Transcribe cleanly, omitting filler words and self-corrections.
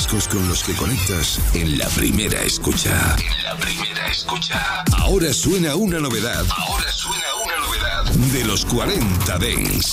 discos con los que conectas en la primera escucha. Ahora suena una novedad. De los 40 Dents.